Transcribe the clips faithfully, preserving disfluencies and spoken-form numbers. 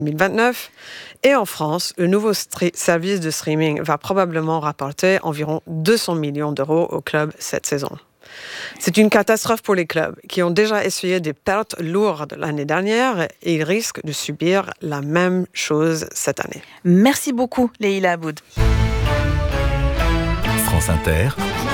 deux mille vingt-neuf. Et en France, le nouveau stri- service de streaming va probablement rapporter environ deux cents millions d'euros aux clubs cette saison. C'est une catastrophe pour les clubs qui ont déjà essuyé des pertes lourdes l'année dernière et ils risquent de subir la même chose cette année. Merci beaucoup, Leïla Aboud. France Inter,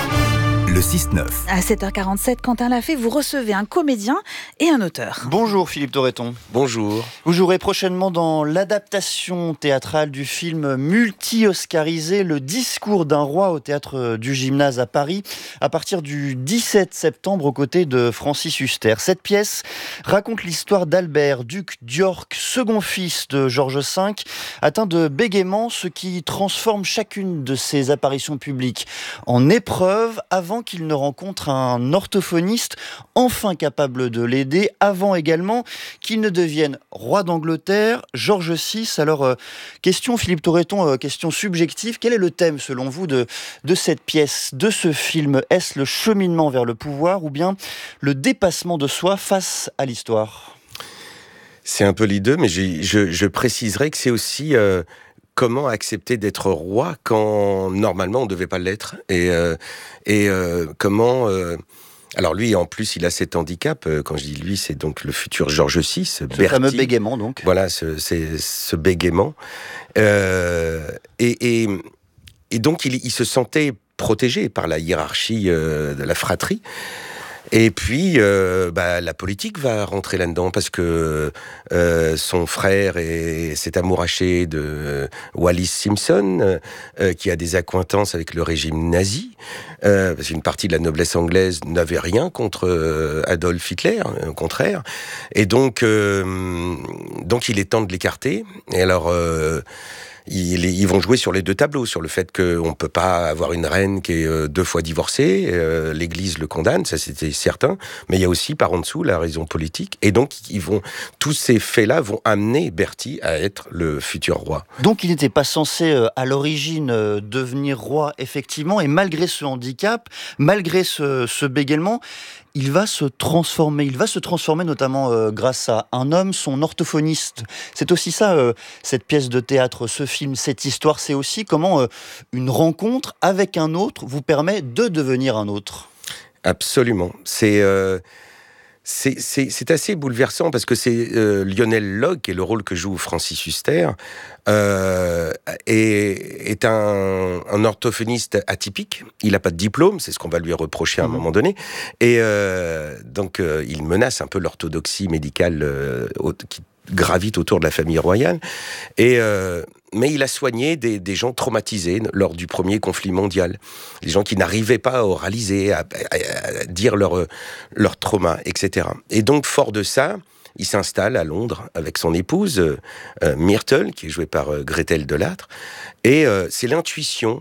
le six neuf. À sept heures quarante-sept, Quentin Lafay, vous recevez un comédien et un auteur. Bonjour Philippe Torreton. Bonjour. Vous jouerez prochainement dans l'adaptation théâtrale du film multi-oscarisé Le discours d'un roi au théâtre du Gymnase à Paris à partir du dix-sept septembre aux côtés de Francis Huster. Cette pièce raconte l'histoire d'Albert, duc d'York, second fils de George cinq, atteint de bégaiement, ce qui transforme chacune de ses apparitions publiques en épreuve avant qu'il ne rencontre un orthophoniste enfin capable de l'aider, avant également qu'il ne devienne roi d'Angleterre, George six. Alors, euh, question Philippe Torreton, euh, question subjective, quel est le thème selon vous de, de cette pièce, de ce film? Est-ce le cheminement vers le pouvoir ou bien le dépassement de soi face à l'histoire? C'est un peu les deux, mais j'ai, je, je préciserai que c'est aussi... Euh, comment accepter d'être roi quand normalement on ne devait pas l'être, et, euh, et euh, comment... Euh, alors lui, en plus, il a cet handicap. Euh, quand je dis lui, c'est donc le futur George six, Ce Bertie. fameux bégaiement, donc. Voilà, ce, c'est, ce bégaiement. Euh, et, et, et donc, il, il se sentait protégé par la hiérarchie euh, de la fratrie. Et puis, euh, bah, la politique va rentrer là-dedans parce que euh, son frère est, s'est amouraché de euh, Wallis Simpson, euh, qui a des accointances avec le régime nazi. Euh, parce qu'une partie de la noblesse anglaise n'avait rien contre euh, Adolf Hitler, au contraire. Et donc, euh, donc, il est temps de l'écarter. Et alors... Euh, Ils, ils vont jouer sur les deux tableaux, sur le fait qu'on ne peut pas avoir une reine qui est euh, deux fois divorcée, euh, l'Église le condamne, ça c'était certain, mais il y a aussi par en dessous la raison politique, et donc ils vont, tous ces faits-là vont amener Bertie à être le futur roi. Donc il n'était pas censé euh, à l'origine euh, devenir roi, effectivement, et malgré ce handicap, malgré ce, ce bégaiement, il va se transformer. Il va se transformer notamment euh, grâce à un homme, son orthophoniste. C'est aussi ça, euh, cette pièce de théâtre, ce film, cette histoire. C'est aussi comment euh, une rencontre avec un autre vous permet de devenir un autre. Absolument. C'est... Euh... C'est, c'est, c'est assez bouleversant parce que c'est euh, Lionel Logue, qui est le rôle que joue Francis Huster, euh, est, est un, un orthophoniste atypique. Il n'a pas de diplôme, c'est ce qu'on va lui reprocher à un mmh. moment donné. Et euh, donc, euh, il menace un peu l'orthodoxie médicale euh, qui gravite autour de la famille royale. Et... Euh, Mais il a soigné des, des gens traumatisés lors du premier conflit mondial. Des gens qui n'arrivaient pas à oraliser, à, à, à dire leur, leur trauma, et cetera. Et donc, fort de ça, il s'installe à Londres avec son épouse, euh, Myrtle, qui est jouée par euh, Gretel Delattre. Et euh, c'est l'intuition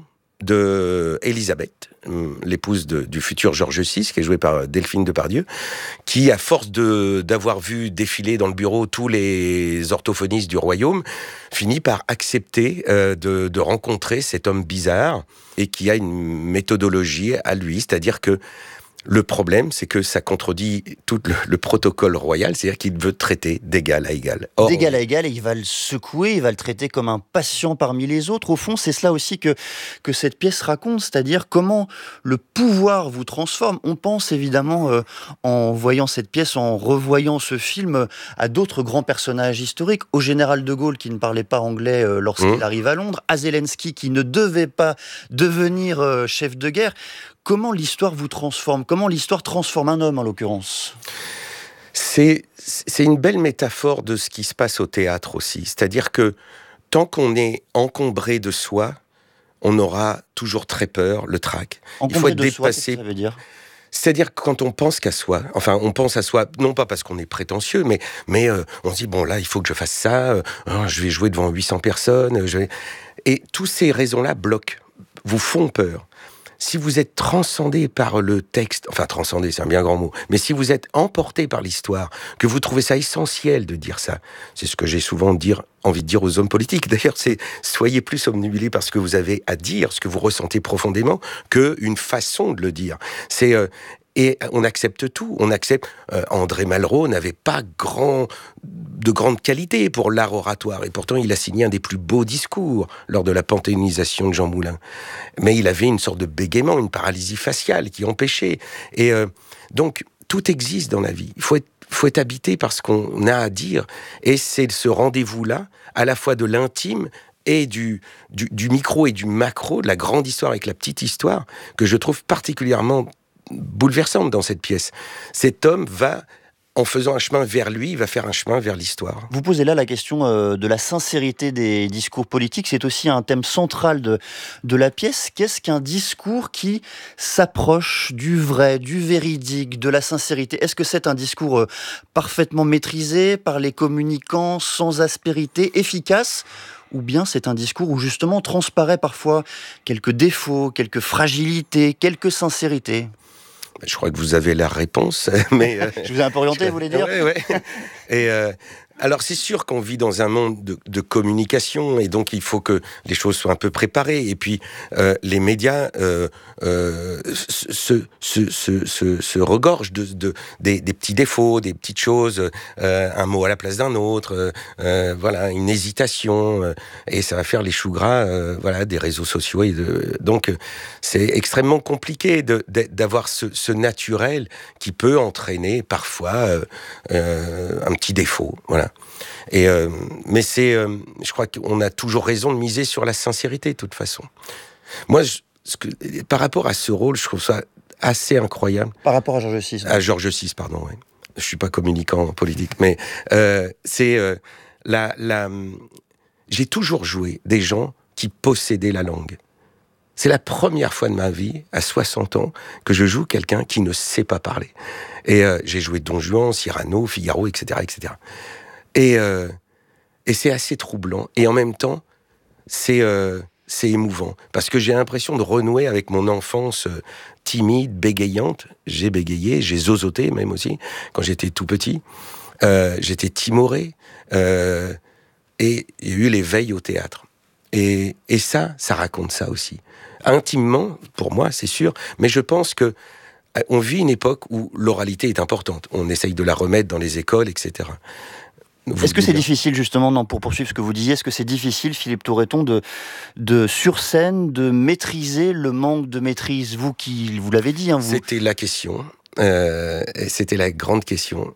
de Elisabeth, l'épouse de, du futur George six, qui est jouée par Delphine Depardieu, qui, à force de, d'avoir vu défiler dans le bureau tous les orthophonistes du royaume, finit par accepter euh, de, de rencontrer cet homme bizarre et qui a une méthodologie à lui, c'est-à-dire que le problème, c'est que ça contredit tout le, le protocole royal, c'est-à-dire qu'il veut traiter d'égal à égal. Or, d'égal à égal, et il va le secouer, il va le traiter comme un patient parmi les autres. Au fond, c'est cela aussi que, que cette pièce raconte, c'est-à-dire comment le pouvoir vous transforme. On pense évidemment, euh, en voyant cette pièce, en revoyant ce film, à d'autres grands personnages historiques, au général de Gaulle qui ne parlait pas anglais euh, lorsqu'il mmh. arrive à Londres, à Zelensky qui ne devait pas devenir euh, chef de guerre. Comment l'histoire vous transforme? Comment l'histoire transforme un homme, en l'occurrence? C'est, c'est une belle métaphore de ce qui se passe au théâtre aussi. C'est-à-dire que tant qu'on est encombré de soi, on aura toujours très peur, le trac. Encombré Il faut être de dépassé. Soi, qu'est-ce que ça veut dire? C'est-à-dire que quand on pense qu'à soi, enfin, on pense à soi, non pas parce qu'on est prétentieux, mais, mais euh, on se dit, bon, là, il faut que je fasse ça, euh, je vais jouer devant huit cents personnes, je vais... Et toutes ces raisons-là bloquent, vous font peur. Si vous êtes transcendé par le texte, enfin transcendé, c'est un bien grand mot, mais si vous êtes emporté par l'histoire, que vous trouvez ça essentiel de dire ça, c'est ce que j'ai souvent dire, envie de dire aux hommes politiques, d'ailleurs, c'est soyez plus omnibulés par ce que vous avez à dire, ce que vous ressentez profondément, qu'une façon de le dire. C'est... Euh, et on accepte tout. On accepte. Euh, André Malraux n'avait pas grand, de grande qualité pour l'art oratoire, et pourtant il a signé un des plus beaux discours lors de la panthéonisation de Jean Moulin. Mais il avait une sorte de bégaiement, une paralysie faciale qui empêchait. Et euh, donc tout existe dans la vie. Il faut être, faut être habité par ce qu'on a à dire, et c'est ce rendez-vous-là, à la fois de l'intime et du, du, du micro et du macro, de la grande histoire avec la petite histoire, que je trouve particulièrement bouleversante dans cette pièce. Cet homme va, en faisant un chemin vers lui, il va faire un chemin vers l'histoire. Vous posez là la question euh, de la sincérité des discours politiques. C'est aussi un thème central de, de la pièce. Qu'est-ce qu'un discours qui s'approche du vrai, du véridique, de la sincérité ? Est-ce que c'est un discours euh, parfaitement maîtrisé par les communicants, sans aspérité, efficace ? Ou bien c'est un discours où justement transparaît parfois quelques défauts, quelques fragilités, quelques sincérités ? Je crois que vous avez la réponse, mais... Euh, je vous ai un peu orienté, vous voulez dire ? Oui, oui. Et euh, alors, c'est sûr qu'on vit dans un monde de, de communication, et donc il faut que les choses soient un peu préparées. Et puis, euh, les médias euh, euh, se, se, se, se, se regorgent de, de, des, des petits défauts, des petites choses, euh, un mot à la place d'un autre, euh, voilà, une hésitation, euh, et ça va faire les choux gras euh, voilà, des réseaux sociaux. Et de, donc, c'est extrêmement compliqué de, de, d'avoir ce, ce naturel qui peut entraîner parfois euh, euh, un petit défaut, voilà. Et euh, mais c'est, euh, je crois qu'on a toujours raison de miser sur la sincérité, de toute façon. Moi, je, ce que, par rapport à ce rôle, je trouve ça assez incroyable. Par rapport à Georges Six. À Georges Six, pardon. Oui. Je suis pas communicant politique, mais euh, c'est euh, la, la. J'ai toujours joué des gens qui possédaient la langue. C'est la première fois de ma vie, à soixante ans, que je joue quelqu'un qui ne sait pas parler. Et euh, j'ai joué Don Juan, Cyrano, Figaro, et cetera, et cetera. Et, euh, et c'est assez troublant. Et en même temps, c'est, euh, c'est émouvant. Parce que j'ai l'impression de renouer avec mon enfance euh, timide, bégayante. J'ai bégayé, j'ai zozoté même aussi, quand j'étais tout petit. Euh, j'étais timoré. Euh, et il y a eu les veilles au théâtre. Et, et ça, ça raconte ça aussi. Intimement, pour moi, c'est sûr. Mais je pense que on vit une époque où l'oralité est importante. On essaye de la remettre dans les écoles, et cetera. Vous est-ce que c'est difficile, justement, non, pour poursuivre ce que vous disiez, est-ce que c'est difficile, Philippe Toureton, de, de sur scène, de maîtriser le manque de maîtrise, vous qui, vous l'avez dit, hein, vous... C'était la question, euh, c'était la grande question.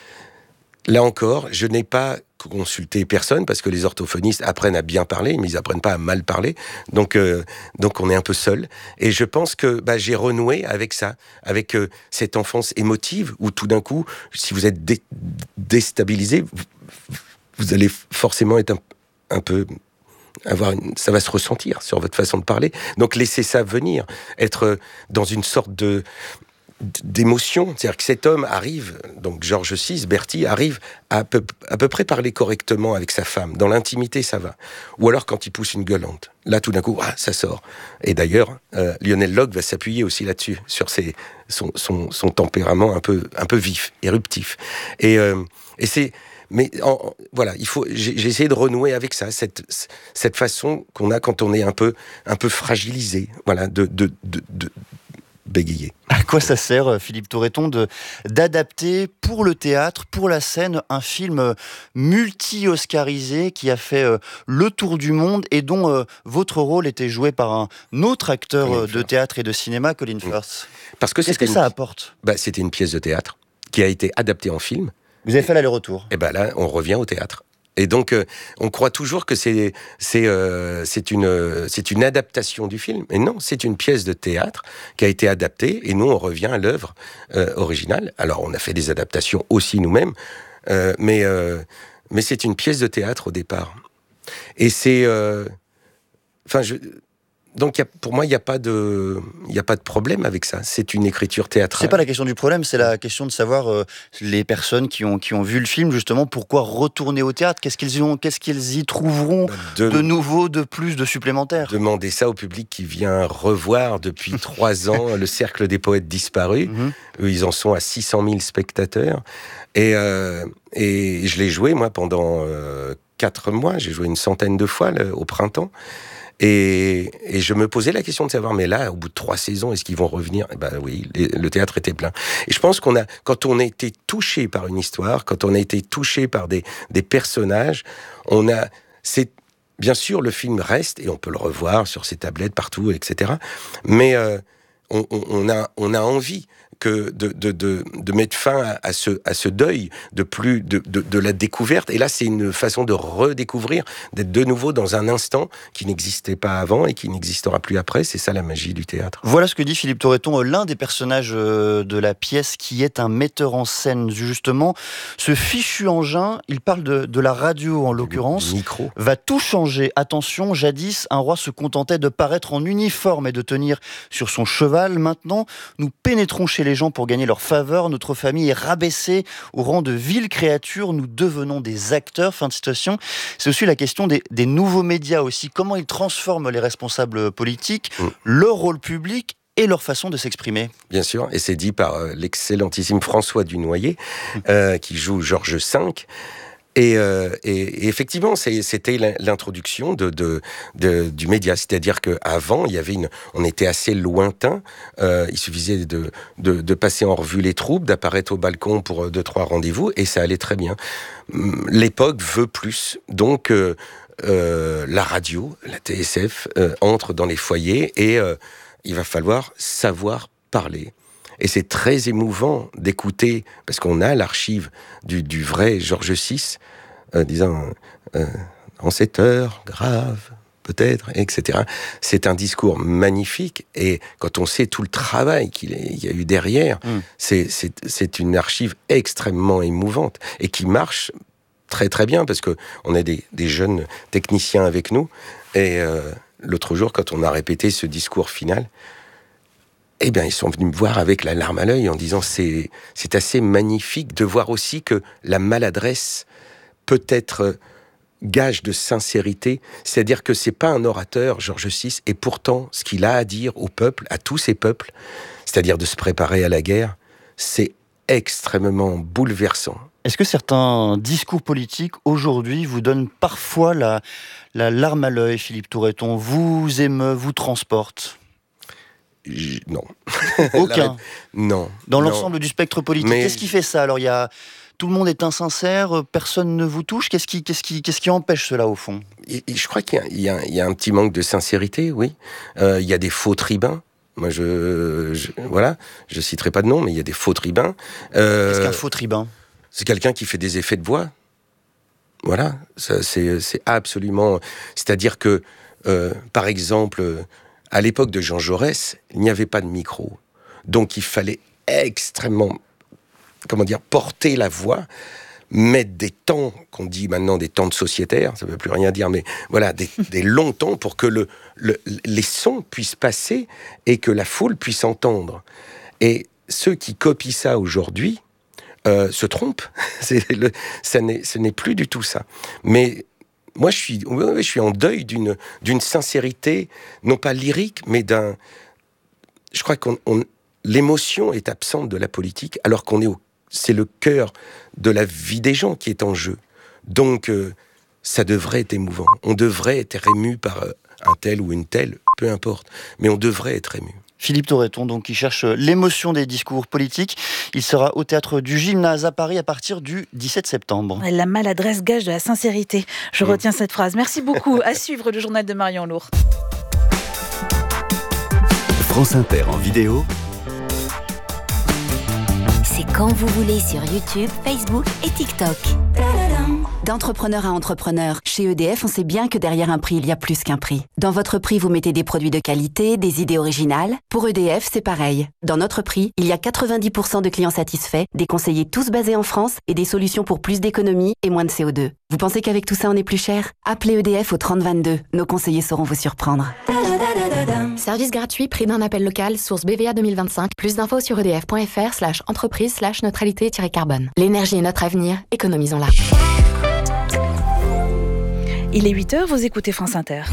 Là encore, je n'ai pas consulté personne, parce que les orthophonistes apprennent à bien parler, mais ils apprennent pas à mal parler, donc, euh, donc on est un peu seul. Et je pense que bah, j'ai renoué avec ça, avec euh, cette enfance émotive, où tout d'un coup, si vous êtes dé- déstabilisé, vous, vous allez forcément être un, un peu... Avoir une, ça va se ressentir sur votre façon de parler. Donc laissez ça venir, être dans une sorte de... d'émotion, c'est-à-dire que cet homme arrive, donc Georges Six, Berti, arrive à peu, à peu près parler correctement avec sa femme, dans l'intimité ça va, ou alors quand il pousse une gueulante, là tout d'un coup, ah, ça sort. Et d'ailleurs, euh, Lionel Locke va s'appuyer aussi là-dessus, sur ses, son, son, son tempérament un peu, un peu vif, éruptif. Et, euh, et c'est... Mais en, voilà, il faut. J'ai, j'ai essayé de renouer avec ça, cette cette façon qu'on a quand on est un peu un peu fragilisé, voilà, de de de, de bégayer. À quoi ça sert, Philippe Toureton, de d'adapter pour le théâtre, pour la scène, un film multi-oscarisé qui a fait euh, le tour du monde et dont euh, votre rôle était joué par un autre acteur Colin de Firth. théâtre et de cinéma, Colin Firth. Parce que Qu'est-ce que une... ça apporte ? Bah, c'était une pièce de théâtre qui a été adaptée en film. Vous avez fait l'aller-retour. Et ben là, on revient au théâtre. Et donc, euh, on croit toujours que c'est c'est euh, c'est une c'est une adaptation du film. Mais non, c'est une pièce de théâtre qui a été adaptée. Et nous, on revient à l'œuvre euh, originale. Alors, on a fait des adaptations aussi nous-mêmes, euh, mais euh, mais c'est une pièce de théâtre au départ. Et c'est, enfin, euh, je. Donc, y a, pour moi, il n'y a pas de, il y a pas de problème avec ça. C'est une écriture théâtrale. C'est pas la question du problème, c'est la question de savoir euh, les personnes qui ont qui ont vu le film justement pourquoi retourner au théâtre. Qu'est-ce qu'ils y ont, qu'est-ce qu'ils y trouveront de, de nouveau, de plus, de supplémentaire. Demander ça au public qui vient revoir depuis trois ans le Cercle des Poètes Disparus. Mm-hmm. Eux, ils en sont à six cent mille spectateurs. Et euh, et je l'ai joué moi pendant euh, quatre mois. J'ai joué une centaine de fois là, au printemps. Et, et je me posais la question de savoir, mais là, au bout de trois saisons, est-ce qu'ils vont revenir ? Eh ben oui, les, le théâtre était plein. Et je pense qu'on a, quand on a été touché par une histoire, quand on a été touché par des, des personnages, on a, c'est, bien sûr, le film reste, et on peut le revoir sur ses tablettes partout, et cetera. Mais euh, on, on, on, a, on a envie que de, de, de, de mettre fin à, à, ce, à ce deuil de, plus, de, de, de la découverte. Et là, c'est une façon de redécouvrir, d'être de nouveau dans un instant qui n'existait pas avant et qui n'existera plus après. C'est ça la magie du théâtre. Voilà ce que dit Philippe Torreton, l'un des personnages de la pièce qui est un metteur en scène. Justement, ce fichu engin, il parle de, de la radio en l'occurrence, micro. Va tout changer. Attention, jadis, un roi se contentait de paraître en uniforme et de tenir sur son cheval. Maintenant, nous pénétrons chez les gens pour gagner leur faveur. Notre famille est rabaissée au rang de viles créatures. Nous devenons des acteurs. Fin de citation. C'est aussi la question des, des nouveaux médias aussi. Comment ils transforment les responsables politiques, mmh. leur rôle public et leur façon de s'exprimer. Bien sûr, et c'est dit par euh, l'excellentissime François Dunoyer, mmh. euh, qui joue Georges cinq. Et, euh, et, et effectivement, c'est, c'était l'introduction de, de, de, du média. C'est-à-dire qu'avant, il y avait une, on était assez lointain. Euh, il suffisait de, de, de passer en revue les troupes, d'apparaître au balcon pour deux, trois rendez-vous, et ça allait très bien. L'époque veut plus. Donc, euh, euh, la radio, la T S F, euh, entre dans les foyers et euh, il va falloir savoir parler. Et c'est très émouvant d'écouter, parce qu'on a l'archive du, du vrai Georges six, euh, disant euh, « en cette heure grave, peut-être », et cetera. C'est un discours magnifique, et quand on sait tout le travail qu'il y a eu derrière, mmh. c'est, c'est, c'est une archive extrêmement émouvante, et qui marche très très bien, parce qu'on a des, des jeunes techniciens avec nous, et euh, l'autre jour, quand on a répété ce discours final, eh bien, ils sont venus me voir avec la larme à l'œil en disant c'est, c'est assez magnifique de voir aussi que la maladresse peut être gage de sincérité. C'est-à-dire que c'est pas un orateur, Georges six, et pourtant, ce qu'il a à dire au peuple, à tous ces peuples, c'est-à-dire de se préparer à la guerre, c'est extrêmement bouleversant. Est-ce que certains discours politiques, aujourd'hui, vous donnent parfois la, la larme à l'œil, Philippe Torreton, vous émeut, vous transporte ? Je, non. Aucun. Non. Dans non. l'ensemble du spectre politique, mais... qu'est-ce qui fait ça ? Alors, il y a tout le monde est insincère, personne ne vous touche. Qu'est-ce qui, qu'est-ce qui, qu'est-ce qui empêche cela au fond ? et, et Je crois qu'il y a, il y a, il y a un petit manque de sincérité, oui. Euh, il y a des faux tribuns. Moi, je, je voilà, je citerai pas de nom, mais il y a des faux tribuns. Euh, Qu'est-ce qu'un faux tribun ? C'est quelqu'un qui fait des effets de voix. Voilà, ça, c'est, c'est absolument. C'est-à-dire que, euh, par exemple. À l'époque de Jean Jaurès, il n'y avait pas de micro. Donc il fallait extrêmement, comment dire, porter la voix, mettre des temps, qu'on dit maintenant des temps de sociétaire, ça ne veut plus rien dire, mais voilà, des, des longs temps pour que le, le, les sons puissent passer et que la foule puisse entendre. Et ceux qui copient ça aujourd'hui euh, se trompent. C'est le, ça n'est, ce n'est plus du tout ça. Mais... Moi, je suis, je suis en deuil d'une, d'une sincérité, non pas lyrique, mais d'un... Je crois que l'émotion est absente de la politique, alors qu'on est au, c'est le cœur de la vie des gens qui est en jeu. Donc, euh, ça devrait être émouvant. On devrait être ému par un tel ou une telle, peu importe, mais on devrait être ému. Philippe Torreton, donc, qui cherche l'émotion des discours politiques. Il sera au Théâtre du Gymnase à Paris à partir du dix-sept septembre. La maladresse gage de la sincérité. Je mmh. retiens cette phrase. Merci beaucoup. À suivre le journal de Marion Lourd. France Inter en vidéo. C'est quand vous voulez sur YouTube, Facebook et TikTok. D'entrepreneur à entrepreneur, chez E D F, on sait bien que derrière un prix, il y a plus qu'un prix. Dans votre prix, vous mettez des produits de qualité, des idées originales. Pour E D F, c'est pareil. Dans notre prix, il y a quatre-vingt-dix pour cent de clients satisfaits, des conseillers tous basés en France et des solutions pour plus d'économies et moins de C O deux. Vous pensez qu'avec tout ça, on est plus cher ? Appelez E D F au trente vingt-deux. Nos conseillers sauront vous surprendre. Service gratuit, prix d'un appel local, source B V A deux mille vingt-cinq. Plus d'infos sur edf.fr slash entreprise slash neutralité-carbone. L'énergie est notre avenir, économisons-la. Il est huit heures, vous écoutez France Inter.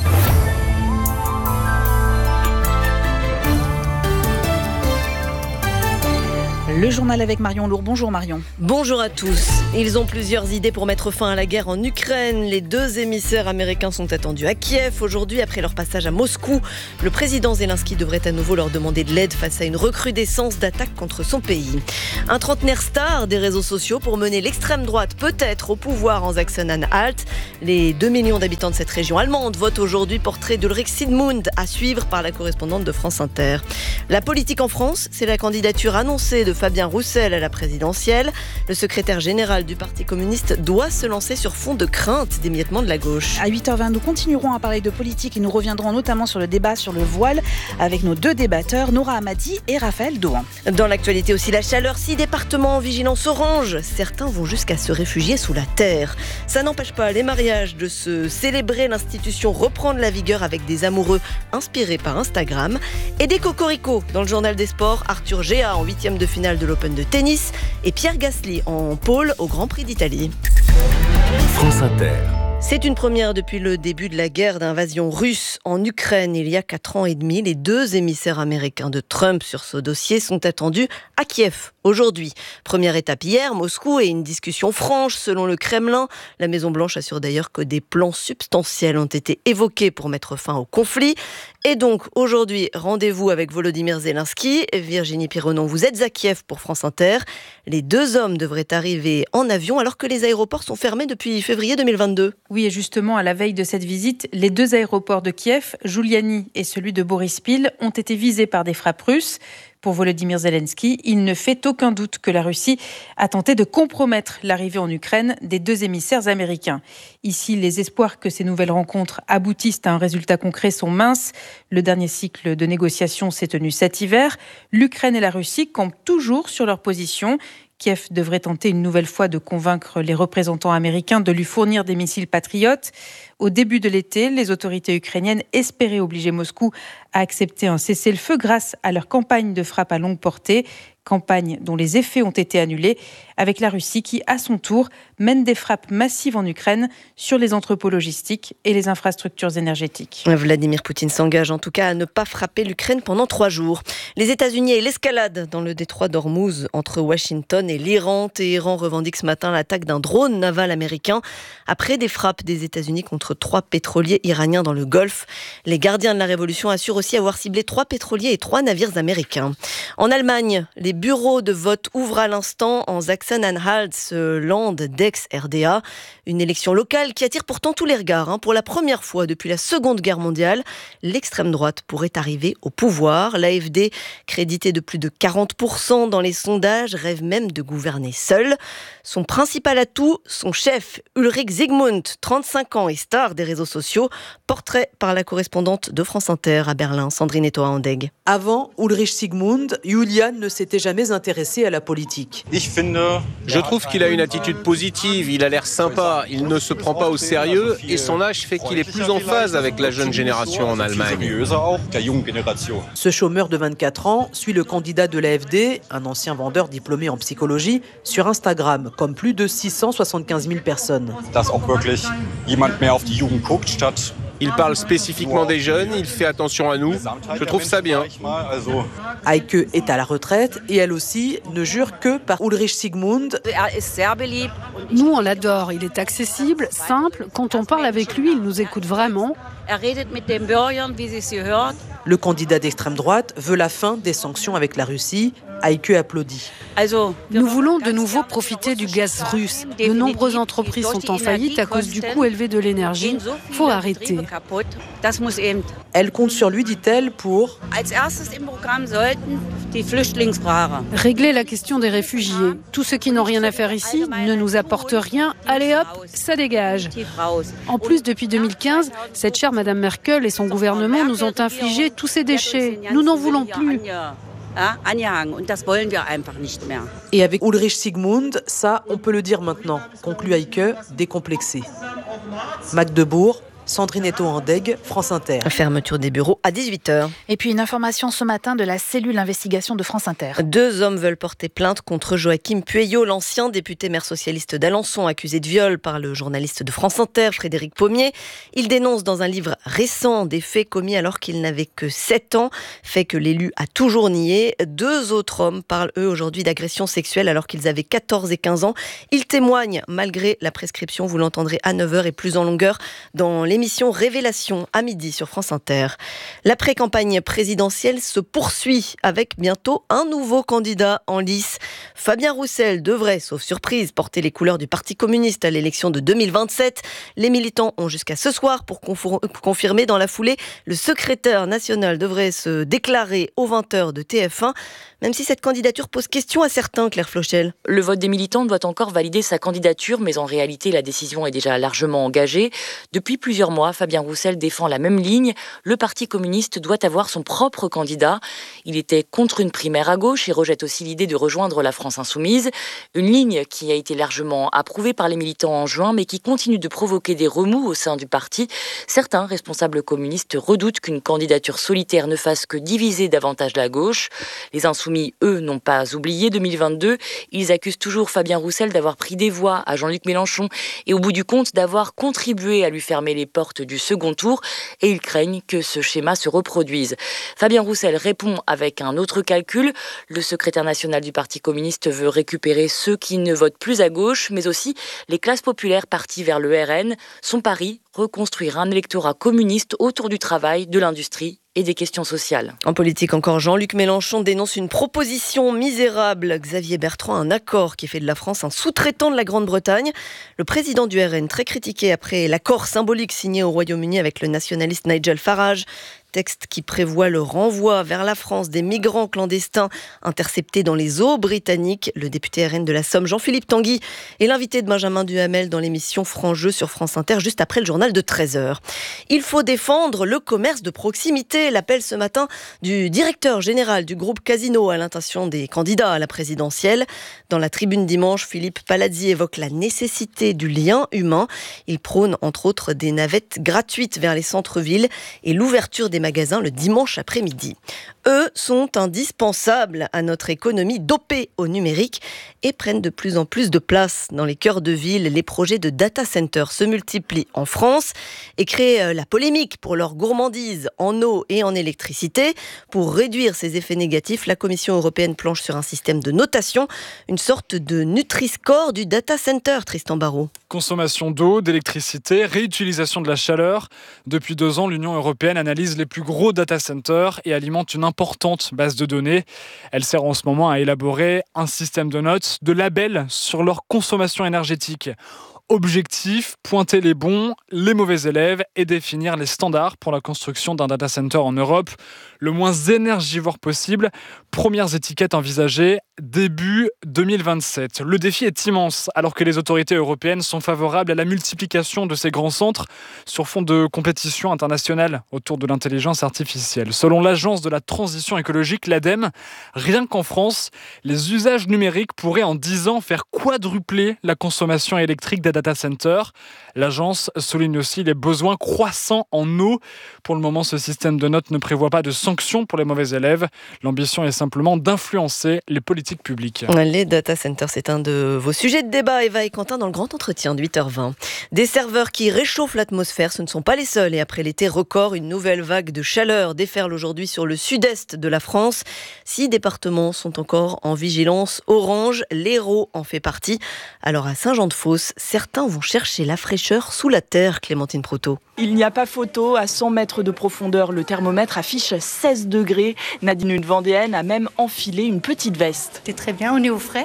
Le journal avec Marion Lourd. Bonjour Marion. Bonjour à tous. Ils ont plusieurs idées pour mettre fin à la guerre en Ukraine. Les deux émissaires américains sont attendus à Kiev aujourd'hui après leur passage à Moscou. Le président Zelensky devrait à nouveau leur demander de l'aide face à une recrudescence d'attaques contre son pays. Un trentenaire star des réseaux sociaux pour mener l'extrême droite peut-être au pouvoir en Sachsen-Anhalt. Les deux millions d'habitants de cette région allemande votent aujourd'hui portrait d'Ulrich Sigmund à suivre par la correspondante de France Inter. La politique en France, c'est la candidature annoncée de Fabien Roussel à la présidentielle. Le secrétaire général du Parti communiste doit se lancer sur fond de crainte d'émiettement de la gauche. À huit heures vingt, nous continuerons à parler de politique et nous reviendrons notamment sur le débat sur le voile avec nos deux débatteurs, Nora Hamadi et Raphaël Dohan. Dans l'actualité aussi, la chaleur, six départements en vigilance orange. Certains vont jusqu'à se réfugier sous la terre. Ça n'empêche pas les mariages de se célébrer. L'institution reprend de la vigueur avec des amoureux inspirés par Instagram. Et des cocoricots dans le journal des sports. Arthur Géa en huitième de finale de l'Open de tennis et Pierre Gasly en pole au Grand Prix d'Italie. France Inter. C'est une première depuis le début de la guerre d'invasion russe en Ukraine il y a quatre ans et demi. Les deux émissaires américains de Trump sur ce dossier sont attendus à Kiev aujourd'hui. Première étape hier, Moscou et une discussion franche selon le Kremlin. La Maison-Blanche assure d'ailleurs que des plans substantiels ont été évoqués pour mettre fin au conflit. Et donc aujourd'hui, rendez-vous avec Volodymyr Zelensky. Virginie Pironon, vous êtes à Kiev pour France Inter. Les deux hommes devraient arriver en avion alors que les aéroports sont fermés depuis février deux mille vingt-deux. Oui, et justement, à la veille de cette visite, les deux aéroports de Kiev, Juliani et celui de Borispil, ont été visés par des frappes russes. Pour Volodymyr Zelensky, il ne fait aucun doute que la Russie a tenté de compromettre l'arrivée en Ukraine des deux émissaires américains. Ici, les espoirs que ces nouvelles rencontres aboutissent à un résultat concret sont minces. Le dernier cycle de négociations s'est tenu cet hiver. L'Ukraine et la Russie campent toujours sur leur position. Kiev devrait tenter une nouvelle fois de convaincre les représentants américains de lui fournir des missiles patriotes. Au début de l'été, les autorités ukrainiennes espéraient obliger Moscou à accepter un cessez-le-feu grâce à leur campagne de frappe à longue portée, campagne dont les effets ont été annulés, avec la Russie qui, à son tour, mène des frappes massives en Ukraine sur les entrepôts logistiques et les infrastructures énergétiques. Vladimir Poutine s'engage en tout cas à ne pas frapper l'Ukraine pendant trois jours. Les États-Unis et l'escalade dans le détroit d'Ormuz entre Washington et l'Iran. Téhéran revendique ce matin l'attaque d'un drone naval américain après des frappes des États-Unis contre trois pétroliers iraniens dans le Golfe. Les gardiens de la révolution assurent aussi avoir ciblé trois pétroliers et trois navires américains. En Allemagne, les bureaux de vote ouvrent à l'instant en Sachsen-Anhalt, ce land d'ex-R D A. Une élection locale qui attire pourtant tous les regards. Hein. Pour la première fois depuis la Seconde Guerre mondiale, l'extrême droite pourrait arriver au pouvoir. L'A F D, crédité de plus de quarante pour cent dans les sondages, rêve même de gouverner seul. Son principal atout, son chef, Ulrich Sigmund, trente-cinq ans et star des réseaux sociaux. Portrait par la correspondante de France Inter à Berlin, Sandrine Etoa-Andeg. Avant Ulrich Sigmund, Julian ne s'était jamais intéressé à la politique. Je trouve qu'il a une attitude positive, il a l'air sympa, il ne se prend pas au sérieux et son âge fait qu'il est plus en phase avec la jeune génération en Allemagne. Ce chômeur de vingt-quatre ans suit le candidat de l'A F D, un ancien vendeur diplômé en psychologie, sur Instagram, comme plus de six cent soixante-quinze mille personnes. Il parle spécifiquement des jeunes, il fait attention à nous. Je trouve ça bien. Heike est à la retraite et elle aussi ne jure que par Ulrich Sigmund. Nous, on l'adore. Il est accessible, simple. Quand on parle avec lui, il nous écoute vraiment. Le candidat d'extrême droite veut la fin des sanctions avec la Russie. Heike applaudit. Nous voulons de nouveau profiter du gaz russe. De nombreuses entreprises sont en faillite à cause du coût élevé de l'énergie. Il faut arrêter. Elle compte sur lui, dit-elle, pour régler la question des réfugiés. Tous ceux qui n'ont rien à faire ici ne nous apportent rien. Allez hop, ça dégage. En plus, depuis deux mille quinze, cette chère Madame Merkel et son gouvernement nous ont infligé tous ces déchets. Nous n'en voulons plus. Et avec Ulrich Sigmund, ça, on peut le dire maintenant, conclut Heike, décomplexé. Magdebourg, Sandrine Eto-Andeg, France Inter. Fermeture des bureaux à dix-huit heures. Et puis une information ce matin de la cellule investigation de France Inter. Deux hommes veulent porter plainte contre Joachim Pueyo, l'ancien député maire socialiste d'Alençon, accusé de viol par le journaliste de France Inter, Frédéric Pommier. Il dénonce dans un livre récent des faits commis alors qu'il n'avait que sept ans, fait que l'élu a toujours nié. Deux autres hommes parlent eux aujourd'hui d'agression sexuelle alors qu'ils avaient quatorze et quinze ans. Ils témoignent malgré la prescription, vous l'entendrez à neuf heures et plus en longueur dans l'émission Révélation à midi sur France Inter. L'après-campagne présidentielle se poursuit avec bientôt un nouveau candidat en lice. Fabien Roussel devrait, sauf surprise, porter les couleurs du Parti communiste à l'élection de deux mille vingt-sept. Les militants ont jusqu'à ce soir pour confirmer. Dans la foulée, le secrétaire national devrait se déclarer aux vingt heures de T F un, même si cette candidature pose question à certains, Claire Flochel. Le vote des militants doit encore valider sa candidature, mais en réalité, la décision est déjà largement engagée. Depuis plusieurs mois, Fabien Roussel défend la même ligne. Le Parti communiste doit avoir son propre candidat. Il était contre une primaire à gauche et rejette aussi l'idée de rejoindre la France insoumise. Une ligne qui a été largement approuvée par les militants en juin, mais qui continue de provoquer des remous au sein du parti. Certains responsables communistes redoutent qu'une candidature solitaire ne fasse que diviser davantage la gauche. Les insoumis, eux, n'ont pas oublié deux mille vingt-deux. Ils accusent toujours Fabien Roussel d'avoir pris des voix à Jean-Luc Mélenchon et au bout du compte d'avoir contribué à lui fermer les portes du second tour, et ils craignent que ce schéma se reproduise. Fabien Roussel répond avec un autre calcul. Le secrétaire national du Parti communiste veut récupérer ceux qui ne votent plus à gauche, mais aussi les classes populaires parties vers le R N. Son pari, reconstruire un électorat communiste autour du travail, de l'industrie et des questions sociales. En politique encore, Jean-Luc Mélenchon dénonce une proposition misérable. Xavier Bertrand, un accord qui fait de la France un sous-traitant de la Grande-Bretagne. Le président du R N, très critiqué après l'accord symbolique signé au Royaume-Uni avec le nationaliste Nigel Farage. Texte qui prévoit le renvoi vers la France des migrants clandestins interceptés dans les eaux britanniques. Le député R N de la Somme, Jean-Philippe Tanguy, est l'invité de Benjamin Duhamel dans l'émission Franc Jeu sur France Inter, juste après le journal de treize heures. Il faut défendre le commerce de proximité. L'appel ce matin du directeur général du groupe Casino à l'intention des candidats à la présidentielle. Dans la tribune dimanche, Philippe Palazzi évoque la nécessité du lien humain. Il prône entre autres des navettes gratuites vers les centres-villes et l'ouverture des magasins le dimanche après-midi. Eux sont indispensables à notre économie dopée au numérique et prennent de plus en plus de place dans les cœurs de ville. Les projets de data center se multiplient en France et créent la polémique pour leur gourmandise en eau et en électricité. Pour réduire ces effets négatifs, la Commission européenne planche sur un système de notation, une sorte de Nutri-Score du data center, Tristan Barraud. Consommation d'eau, d'électricité, réutilisation de la chaleur. Depuis deux ans, l'Union européenne analyse les plus gros data centers et alimente une importante base de données. Elle sert en ce moment à élaborer un système de notes, de labels sur leur consommation énergétique. Objectif, pointer les bons, les mauvais élèves et définir les standards pour la construction d'un data center en Europe le moins énergivore possible. Premières étiquettes envisagées début deux mille vingt-sept. Le défi est immense alors que les autorités européennes sont favorables à la multiplication de ces grands centres sur fond de compétition internationale autour de l'intelligence artificielle. Selon l'agence de la transition écologique, l'ADEME, rien qu'en France, les usages numériques pourraient en dix ans faire quadrupler la consommation électrique des data centers. L'agence souligne aussi les besoins croissants en eau. Pour le moment, ce système de notes ne prévoit pas de sanctions pour les mauvais élèves. L'ambition est simplement d'influencer les politiques publiques. Les data centers, c'est un de vos sujets de débat, Eva et Quentin, dans le grand entretien de huit heures vingt. Des serveurs qui réchauffent l'atmosphère, ce ne sont pas les seuls. Et après l'été record, une nouvelle vague de chaleur déferle aujourd'hui sur le sud-est de la France. Six départements sont encore en vigilance orange. L'Hérault en fait partie. Alors à Saint-Jean-de-Fosse, certains vont chercher la fraîcheur sous la terre, Clémentine Proto. Il n'y a pas photo, à cent mètres de profondeur, le thermomètre affiche seize degrés. Nadine, une Vendéenne, a même enfilé une petite veste. C'est très bien, on est au frais.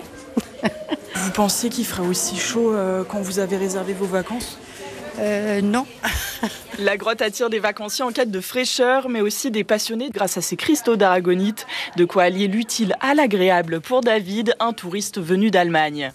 Vous pensez qu'il fera aussi chaud euh, quand vous avez réservé vos vacances ? Euh, non. La grotte attire des vacanciers en quête de fraîcheur, mais aussi des passionnés grâce à ses cristaux d'aragonite. De quoi allier l'utile à l'agréable pour David, un touriste venu d'Allemagne.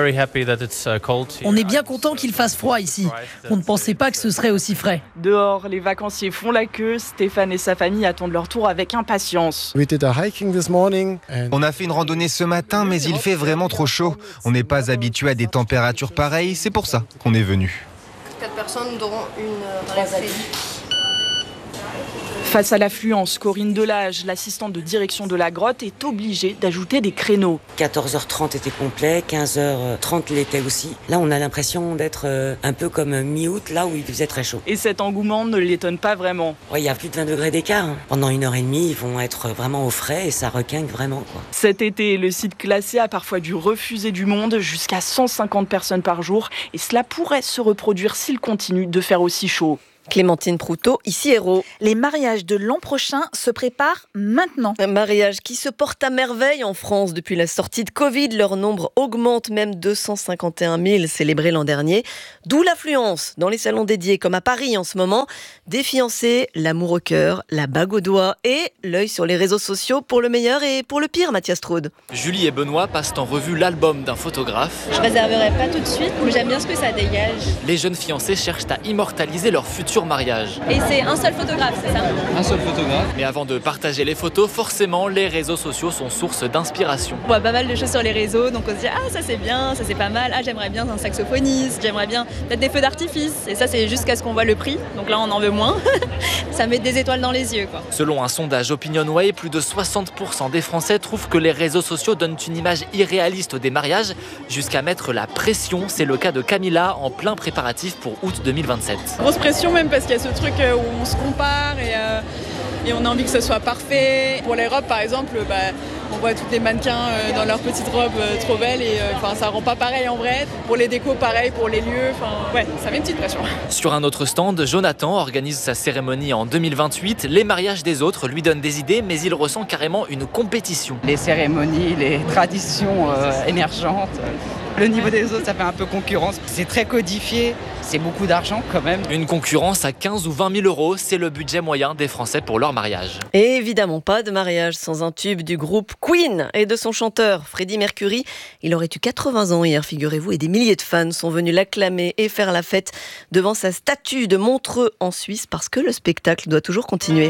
On est bien content qu'il fasse froid ici. On ne pensait pas que ce serait aussi frais. Dehors, les vacanciers font la queue. Stéphane et sa famille attendent leur tour avec impatience. On a fait une randonnée ce matin, mais il fait vraiment trop chaud. On n'est pas habitué à des températures pareilles, c'est pour ça qu'on est venu. personnes dont une dans les séries. Face à l'affluence, Corinne Delage, l'assistante de direction de la grotte, est obligée d'ajouter des créneaux. quatorze heures trente était complet, quinze heures trente l'était aussi. Là, on a l'impression d'être un peu comme mi-août, là où il faisait très chaud. Et cet engouement ne l'étonne pas vraiment. Ouais, il y a plus de vingt degrés d'écart. Hein. Pendant une heure et demie, ils vont être vraiment au frais et ça requinque vraiment, quoi. Cet été, le site classé a parfois dû refuser du monde, jusqu'à cent cinquante personnes par jour. Et cela pourrait se reproduire s'il continue de faire aussi chaud. Clémentine Proutot, ici Héros. Les mariages de l'an prochain se préparent maintenant. Un mariage qui se porte à merveille en France depuis la sortie de Covid. Leur nombre augmente, même deux cent cinquante et un mille célébrés l'an dernier. D'où l'affluence dans les salons dédiés, comme à Paris en ce moment. Des fiancés, l'amour au cœur, la bague au doigt et l'œil sur les réseaux sociaux pour le meilleur et pour le pire, Mathias Straude. Julie et Benoît passent en revue l'album d'un photographe. Je réserverai pas tout de suite, mais j'aime bien ce que ça dégage. Les jeunes fiancés cherchent à immortaliser leur futur mariage. Et c'est un seul photographe, c'est ça ? Un seul photographe. Mais avant de partager les photos, forcément, les réseaux sociaux sont source d'inspiration. On voit pas mal de choses sur les réseaux, donc on se dit ah ça c'est bien, ça c'est pas mal, ah j'aimerais bien un saxophoniste, j'aimerais bien peut-être des feux d'artifice. Et ça c'est jusqu'à ce qu'on voit le prix, donc là on en veut moins. Ça met des étoiles dans les yeux, quoi. Selon un sondage OpinionWay, plus de soixante pour cent des Français trouvent que les réseaux sociaux donnent une image irréaliste des mariages, jusqu'à mettre la pression. C'est le cas de Camilla, en plein préparatif pour août deux mille vingt-sept. Grosse pression même parce qu'il y a ce truc où on se compare et, euh, et on a envie que ce soit parfait. Pour les robes par exemple, bah, on voit toutes les mannequins euh, dans leurs petites robes euh, trop belles et euh, ça rend pas pareil en vrai. Pour les décos pareil, pour les lieux, ouais, ça met une petite pression. Sur un autre stand, Jonathan organise sa cérémonie en deux mille vingt-huit. Les mariages des autres lui donnent des idées, mais il ressent carrément une compétition. Les cérémonies, les traditions euh, émergentes. Le niveau des autres, ça fait un peu concurrence. C'est très codifié, c'est beaucoup d'argent quand même. Une concurrence à quinze ou vingt mille euros, c'est le budget moyen des Français pour leur mariage. Et évidemment pas de mariage sans un tube du groupe Queen et de son chanteur Freddie Mercury. Il aurait eu quatre-vingts ans hier, figurez-vous, et des milliers de fans sont venus l'acclamer et faire la fête devant sa statue de Montreux en Suisse parce que le spectacle doit toujours continuer.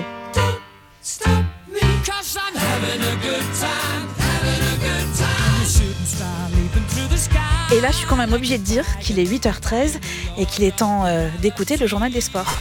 Et là, je suis quand même obligée de dire qu'il est huit heures treize et qu'il est temps euh, d'écouter le journal des sports.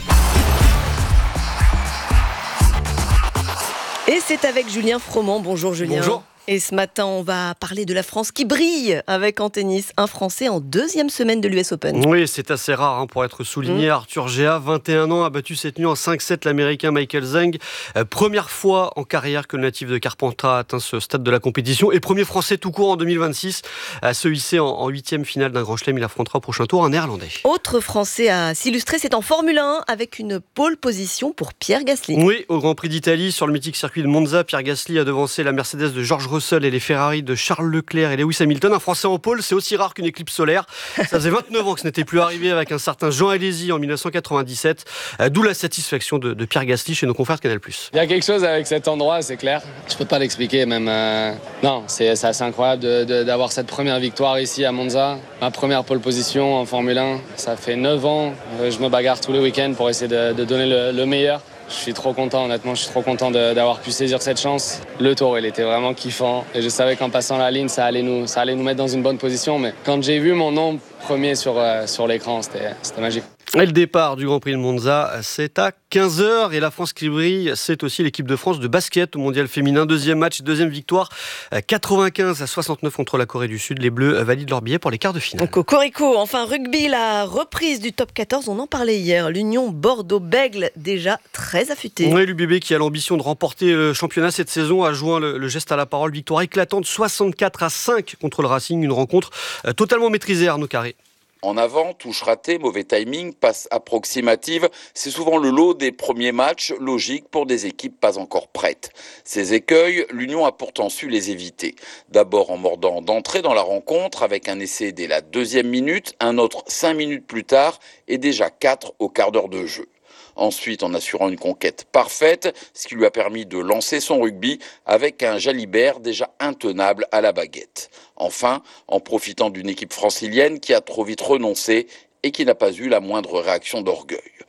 Et c'est avec Julien Froment. Bonjour Julien. Bonjour. Et ce matin, on va parler de la France qui brille avec en tennis un Français en deuxième semaine de l'U S Open. Oui, c'est assez rare hein, pour être souligné. Mmh. Arthur Géa, vingt et un ans, a battu cette nuit en cinq sept l'Américain Michael Zhang. Euh, première fois en carrière que le natif de Carpentras a atteint ce stade de la compétition. Et premier Français tout court en deux mille vingt-six à se hisser en huitième finale d'un Grand Chelem. Il affrontera au prochain tour un Néerlandais. Autre Français à s'illustrer, c'est en Formule un avec une pole position pour Pierre Gasly. Oui, au Grand Prix d'Italie, sur le mythique circuit de Monza, Pierre Gasly a devancé la Mercedes de George Russell et les Ferrari de Charles Leclerc et Lewis Hamilton. Un Français en pôle, c'est aussi rare qu'une éclipse solaire. Ça faisait vingt-neuf ans que ce n'était plus arrivé avec un certain Jean Alesi en mille neuf cent quatre-vingt-dix-sept. D'où la satisfaction de, de Pierre Gasly chez nos confrères de Canal plus. Il y a quelque chose avec cet endroit, c'est clair. Je peux pas l'expliquer même. Euh... Non, c'est, c'est assez incroyable de, de, d'avoir cette première victoire ici à Monza. Ma première pole position en Formule un. Ça fait neuf ans. Je me bagarre tous les week-ends pour essayer de, de donner le, le meilleur. Je suis trop content, honnêtement, je suis trop content de, d'avoir pu saisir cette chance. Le tour, il était vraiment kiffant. Et je savais qu'en passant la ligne, ça allait nous, ça allait nous mettre dans une bonne position. Mais quand j'ai vu mon nom premier sur, euh, sur l'écran, c'était, c'était magique. Et le départ du Grand Prix de Monza, c'est à quinze heures. Et la France qui brille, c'est aussi l'équipe de France de basket au Mondial féminin. Deuxième match, deuxième victoire, quatre-vingt-quinze à soixante-neuf contre la Corée du Sud. Les Bleus valident leur billet pour les quarts de finale. Cocorico, enfin rugby, la reprise du top quatorze, on en parlait hier. L'Union Bordeaux-Bègles, déjà très affûtée. Oui, l'U B B qui a l'ambition de remporter le championnat cette saison a joint le, le geste à la parole. Victoire éclatante, soixante-quatre à cinq contre le Racing. Une rencontre euh, totalement maîtrisée, Arnaud Carré. En avant, touche ratée, mauvais timing, passe approximative, c'est souvent le lot des premiers matchs, logique pour des équipes pas encore prêtes. Ces écueils, l'Union a pourtant su les éviter. D'abord en mordant d'entrée dans la rencontre avec un essai dès la deuxième minute, un autre cinq minutes plus tard et déjà quatre au quart d'heure de jeu. Ensuite, en assurant une conquête parfaite, ce qui lui a permis de lancer son rugby avec un Jalibert déjà intenable à la baguette. Enfin, en profitant d'une équipe francilienne qui a trop vite renoncé et qui n'a pas eu la moindre réaction d'orgueil.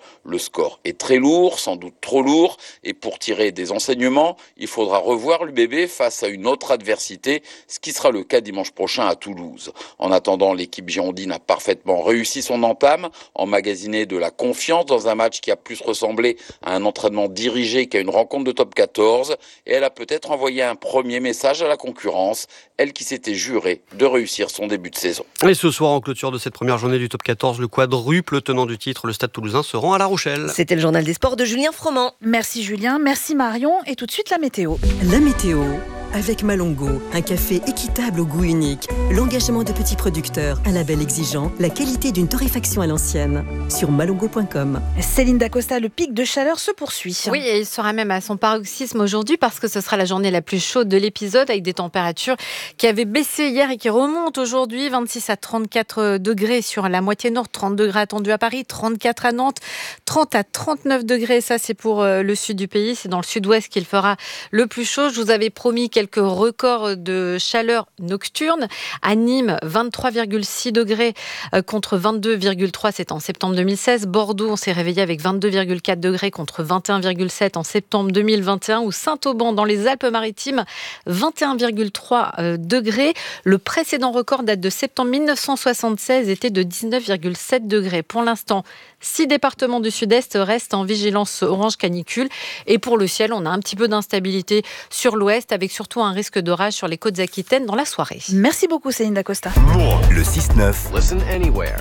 Le score est très lourd, sans doute trop lourd, et pour tirer des enseignements, il faudra revoir l'U B B face à une autre adversité, ce qui sera le cas dimanche prochain à Toulouse. En attendant, l'équipe girondine a parfaitement réussi son entame, emmagasiné de la confiance dans un match qui a plus ressemblé à un entraînement dirigé qu'à une rencontre de top quatorze, et elle a peut-être envoyé un premier message à la concurrence, elle qui s'était jurée de réussir son début de saison. Et ce soir, en clôture de cette première journée du top quatorze, le quadruple tenant du titre, le Stade Toulousain, se rend à La Rochelle. C'était le journal des sports de Julien Froment. Merci Julien, merci Marion, et tout de suite la météo. La météo avec Malongo, un café équitable au goût unique, l'engagement de petits producteurs, un label exigeant, la qualité d'une torréfaction à l'ancienne. Sur malongo point com. Céline Dacosta, le pic de chaleur se poursuit. Oui, et il sera même à son paroxysme aujourd'hui parce que ce sera la journée la plus chaude de l'épisode avec des températures qui avaient baissé hier et qui remontent aujourd'hui. vingt-six à trente-quatre degrés sur la moitié nord, trente degrés attendus à Paris, trente-quatre à Nantes, trente à trente-neuf degrés. Ça, c'est pour le sud du pays. C'est dans le sud-ouest qu'il fera le plus chaud. Je vous avais promis quelques quelques records de chaleur nocturne. À Nîmes, vingt-trois virgule six degrés contre vingt-deux virgule trois, c'est en septembre deux mille seize. Bordeaux, on s'est réveillé avec vingt-deux virgule quatre degrés contre vingt et un virgule sept en septembre deux mille vingt et un. Ou Saint-Auban, dans les Alpes-Maritimes, vingt et un virgule trois degrés. Le précédent record date de septembre mille neuf cent soixante-seize, était de dix-neuf virgule sept degrés. Pour l'instant, six départements du sud-est restent en vigilance orange canicule. Et pour le ciel, on a un petit peu d'instabilité sur l'ouest, avec surtout un risque d'orage sur les côtes aquitaines dans la soirée. Merci beaucoup Céline Dacosta. Le six neuf. Listen anywhere.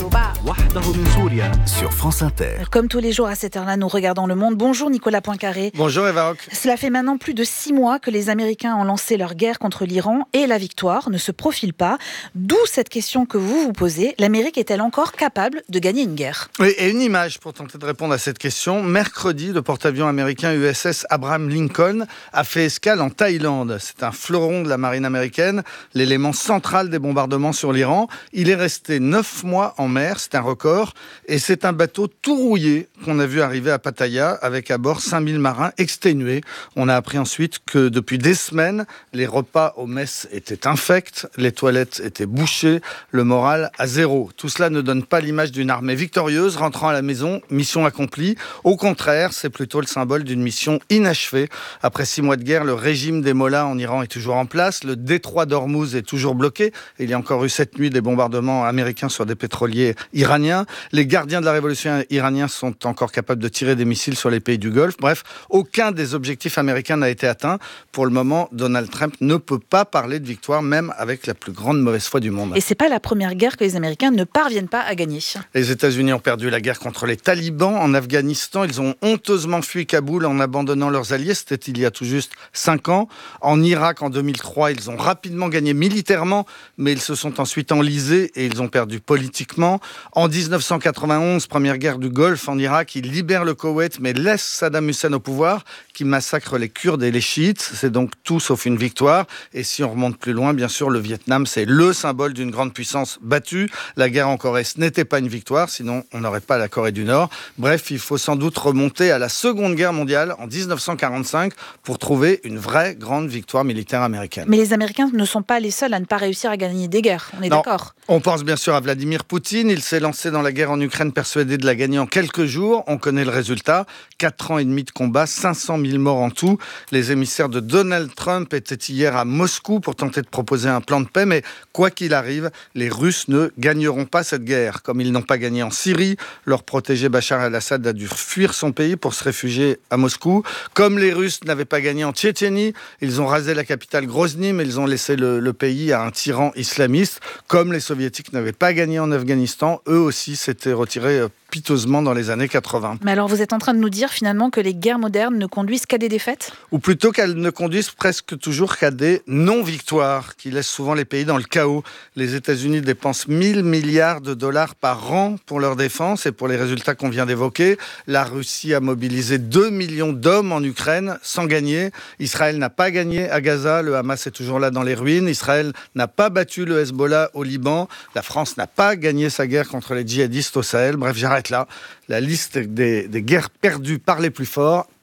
Sur France Inter. Comme tous les jours à cette heure-là, nous regardons le monde. Bonjour Nicolas Poincaré. Bonjour Eva Rock. Cela fait maintenant plus de six mois que les Américains ont lancé leur guerre contre l'Iran et la victoire ne se profile pas. D'où cette question que vous vous posez. L'Amérique est-elle encore capable de gagner une guerre ? Oui, et une image pour tenter de répondre à cette question. Mercredi, le porte-avions américain U S S Abraham Lincoln a fait escale en Thaïlande. C'est un fleuron de la marine américaine, l'élément central des bombardements sur l'Iran. Il est resté neuf mois en mer, c'est un record. Et c'est un bateau tout rouillé qu'on a vu arriver à Pattaya avec à bord cinq mille marins exténués. On a appris ensuite que depuis des semaines, les repas aux messes étaient infects, les toilettes étaient bouchées, le moral à zéro. Tout cela ne donne pas l'image d'une armée victorieuse rentrant à la maison, mission accomplie. Au contraire, c'est plutôt le symbole d'une mission inachevée. Après six mois de guerre, le régime des mollahs en Iran est toujours en place. Le détroit d'Ormuz est toujours bloqué. Il y a encore eu cette nuit des bombardements américains sur des pétroliers iraniens. Les gardiens de la révolution iranienne sont encore capables de tirer des missiles sur les pays du Golfe. Bref, aucun des objectifs américains n'a été atteint. Pour le moment, Donald Trump ne peut pas parler de victoire, même avec la plus grande mauvaise foi du monde. Et c'est pas la première guerre que les Américains ne parviennent pas à gagner. Les États-Unis ont perdu la guerre contre les talibans en Afghanistan. Ils ont honteusement fui Kaboul en abandonnant leurs alliés. C'était il y a tout juste cinq ans. En Irak, en deux mille trois, ils ont rapidement gagné militairement, mais ils se sont ensuite enlisés et ils ont perdu politiquement. En dix-neuf cent quatre-vingt-onze, première guerre du Golfe en Irak, ils libèrent le Koweït, mais laissent Saddam Hussein au pouvoir, qui massacre les Kurdes et les chiites. C'est donc tout sauf une victoire. Et si on remonte plus loin, bien sûr, le Vietnam, c'est le symbole d'une grande puissance battue. La guerre en Corée, ce n'était pas une victoire, sinon on n'aurait pas la Corée du Nord. Bref, il faut sans doute remonter à la Seconde Guerre mondiale, en dix-neuf cent quarante-cinq, pour trouver une vraie grande victoire militaire américaine. Mais les Américains ne sont pas les seuls à ne pas réussir à gagner des guerres, on est non, d'accord. On pense bien sûr à Vladimir Poutine. Il s'est lancé dans la guerre en Ukraine persuadé de la gagner en quelques jours. On connaît le résultat. Quatre ans et demi de combat, cinq cent mille morts en tout. Les émissaires de Donald Trump étaient hier à Moscou pour tenter de proposer un plan de paix. Mais quoi qu'il arrive, les Russes ne gagneront pas cette guerre. Comme ils n'ont pas gagné en Syrie, leur protégé Bachar el-Assad a dû fuir son pays pour se réfugier à Moscou. Comme les Russes n'avaient pas gagné en Tchétchénie, ils ont rasé la capitale Grozny, mais ils ont laissé le, le pays à un tyran islamiste. Comme les Soviétiques n'avaient pas gagné en Afghanistan, eux aussi s'étaient retirés piteusement dans les années quatre-vingts. Mais alors vous êtes en train de nous dire finalement que les guerres modernes ne conduisent qu'à des défaites ? Ou plutôt qu'elles ne conduisent presque toujours qu'à des non-victoires, qui laissent souvent les pays dans le chaos. Les États-Unis dépensent mille milliards de dollars par an pour leur défense et pour les résultats qu'on vient d'évoquer. La Russie a mobilisé deux millions d'hommes en Ukraine sans gagner. Israël n'a pas gagné à Gaza, le Hamas est toujours là dans les ruines. Israël n'a pas battu le Hezbollah au Liban. La France n'a pas gagné sa guerre contre les djihadistes au Sahel. Bref, j'arrête là. La liste des, des guerres perdues par les plus forts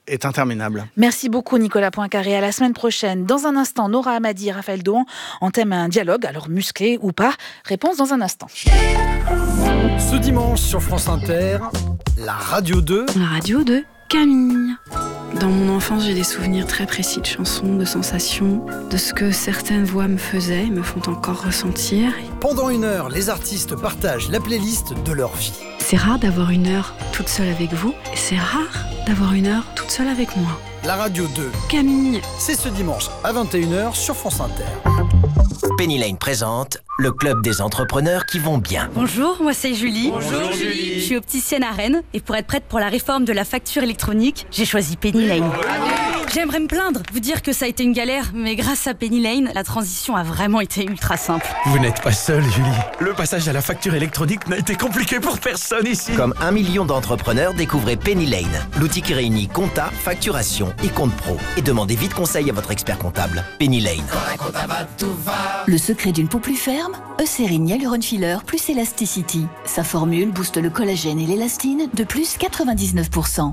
est interminable. Merci beaucoup Nicolas Poincaré. À la semaine prochaine. Dans un instant, Nora Hamadi et Raphaël Dohan entament un dialogue, alors musclé ou pas. Réponse dans un instant. Ce dimanche sur France Inter, la Radio deux. La Radio deux, Camille. Dans mon enfance, j'ai des souvenirs très précis de chansons, de sensations, de ce que certaines voix me faisaient et me font encore ressentir. Pendant une heure, les artistes partagent la playlist de leur vie. C'est rare d'avoir une heure toute seule avec vous, et c'est rare d'avoir une heure toute seule avec moi. La Radio deux. Camille. C'est ce dimanche à vingt et une heures sur France Inter. Penny Lane présente le club des entrepreneurs qui vont bien. Bonjour, moi c'est Julie. Bonjour Julie. Je suis opticienne à Rennes et pour être prête pour la réforme de la facture électronique, j'ai choisi Penny Lane. J'aimerais me plaindre, vous dire que ça a été une galère, mais grâce à Penny Lane, la transition a vraiment été ultra simple. Vous n'êtes pas seule, Julie. Le passage à la facture électronique n'a été compliqué pour personne ici. Comme un million d'entrepreneurs, découvrez Penny Lane, l'outil qui réunit compta, facturation et compte pro. Et demandez vite conseil à votre expert comptable. Penny Lane. Le secret d'une peau plus ferme, Eucérine Hyaluron Filler plus Elasticity. Sa formule booste le collagène et l'élastine de plus quatre-vingt-dix-neuf pour cent.